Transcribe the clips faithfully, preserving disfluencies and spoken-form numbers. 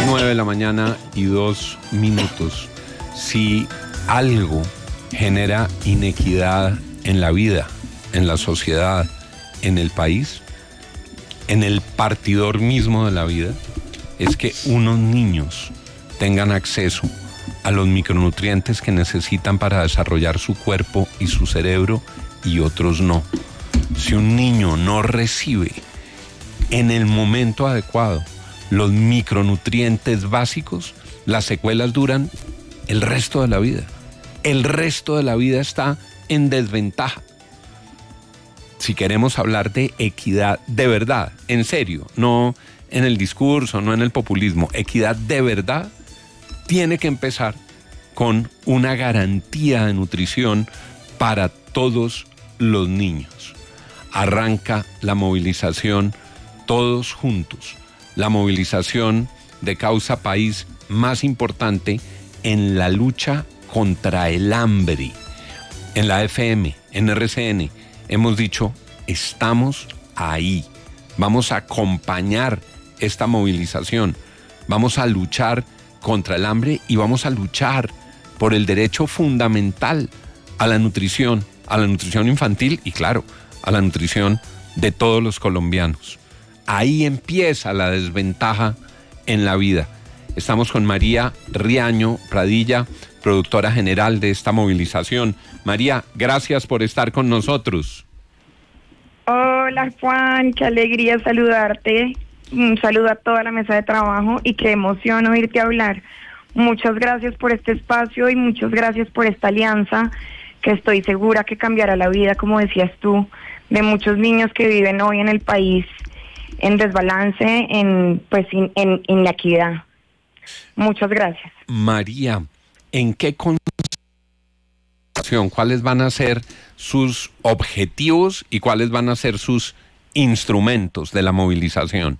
Nueve de la mañana y dos minutos. Si algo genera inequidad en la vida, en la sociedad, en el país, en el partidor mismo de la vida, es que unos niños tengan acceso a los micronutrientes que necesitan para desarrollar su cuerpo y su cerebro y otros no. Si un niño no recibe en el momento adecuado los micronutrientes básicos, las secuelas duran el resto de la vida. El resto de la vida está en desventaja. Si queremos hablar de equidad de verdad, en serio, no en el discurso, no en el populismo, equidad de verdad, tiene que empezar con una garantía de nutrición para todos los niños. Arranca la movilización todos juntos, la movilización de Causa País más importante en la lucha contra el hambre. En la F M, en R C N, hemos dicho, estamos ahí, vamos a acompañar esta movilización, vamos a luchar contra el hambre y vamos a luchar por el derecho fundamental a la nutrición, a la nutrición infantil y claro, a la nutrición de todos los colombianos. Ahí empieza la desventaja en la vida. Estamos con María Riaño Pradilla, productora general de esta movilización. María, gracias por estar con nosotros. Hola Juan, qué alegría saludarte. Un saludo a toda la mesa de trabajo y qué emoción oírte hablar. Muchas gracias por este espacio y muchas gracias por esta alianza que estoy segura que cambiará la vida, como decías tú, de muchos niños que viven hoy en el país en desbalance, en pues en, en inequidad. Muchas gracias. María, ¿en qué concentración? ¿Cuáles van a ser sus objetivos y cuáles van a ser sus instrumentos de la movilización?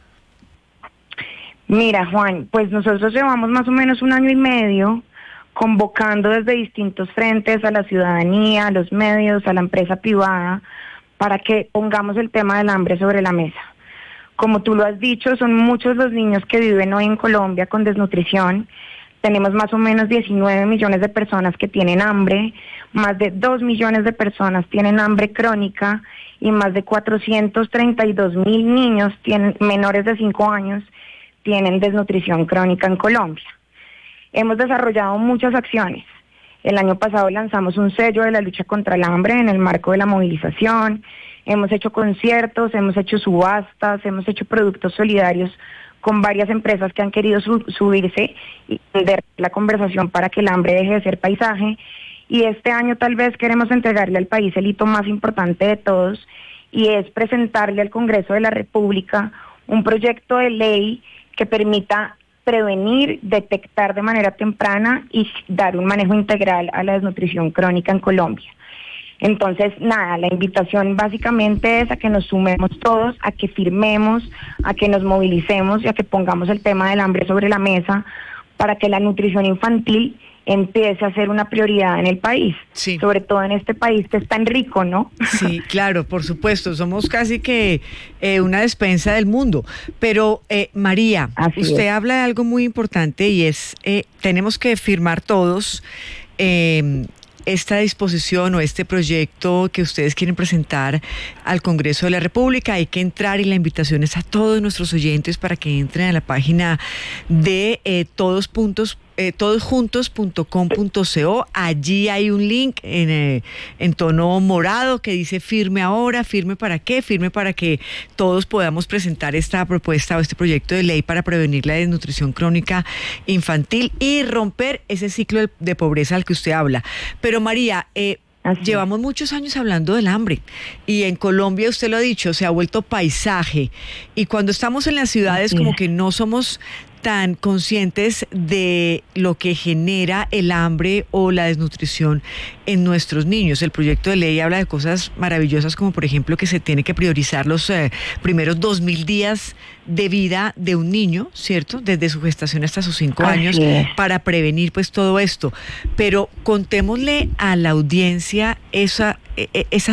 Mira, Juan, pues nosotros llevamos más o menos un año y medio convocando desde distintos frentes a la ciudadanía, a los medios, a la empresa privada, para que pongamos el tema del hambre sobre la mesa. Como tú lo has dicho, son muchos los niños que viven hoy en Colombia con desnutrición. Tenemos más o menos diecinueve millones de personas que tienen hambre, más de dos millones de personas tienen hambre crónica y más de cuatrocientos treinta y dos mil niños tienen, menores de cinco años tienen desnutrición crónica en Colombia. Hemos desarrollado muchas acciones. El año pasado lanzamos un sello de la lucha contra el hambre en el marco de la movilización. Hemos hecho conciertos, hemos hecho subastas, hemos hecho productos solidarios con varias empresas que han querido su- subirse y entender la conversación para que el hambre deje de ser paisaje. Y este año tal vez queremos entregarle al país el hito más importante de todos y es presentarle al Congreso de la República un proyecto de ley que permita prevenir, detectar de manera temprana y dar un manejo integral a la desnutrición crónica en Colombia. Entonces, nada, la invitación básicamente es a que nos sumemos todos, a que firmemos, a que nos movilicemos y a que pongamos el tema del hambre sobre la mesa para que la nutrición infantil empiece a ser una prioridad en el país, sí. Sobre todo en este país que es tan rico, ¿no? Sí, claro, por supuesto, somos casi que eh, una despensa del mundo. Pero, eh, María, Así usted es. habla de algo muy importante y es, eh, tenemos que firmar todos eh, esta disposición o este proyecto que ustedes quieren presentar al Congreso de la República. Hay que entrar y la invitación es a todos nuestros oyentes para que entren a la página de eh, todos puntos Eh, todosjuntos punto com punto co. Allí hay un link en, eh, en tono morado que dice firme ahora. ¿Firme para qué? Firme para que todos podamos presentar esta propuesta o este proyecto de ley para prevenir la desnutrición crónica infantil y romper ese ciclo de, de pobreza al que usted habla. Pero María, eh, Así llevamos muchos años hablando del hambre y en Colombia, usted lo ha dicho, se ha vuelto paisaje, y cuando estamos en las ciudades Así como es. que no somos tan conscientes de lo que genera el hambre o la desnutrición en nuestros niños. El proyecto de ley habla de cosas maravillosas como, por ejemplo, que se tiene que priorizar los eh, primeros dos mil días de vida de un niño, ¿cierto? Desde su gestación hasta sus cinco Así años, es. para prevenir pues todo esto. Pero contémosle a la audiencia esa, esa